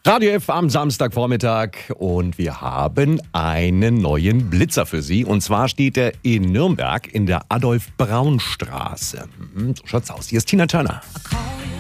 Radio F am Samstagvormittag und wir haben einen neuen Blitzer für Sie. Und zwar steht er in Nürnberg in der Adolf-Braun-Straße. So schaut's aus. Hier ist Tina Turner.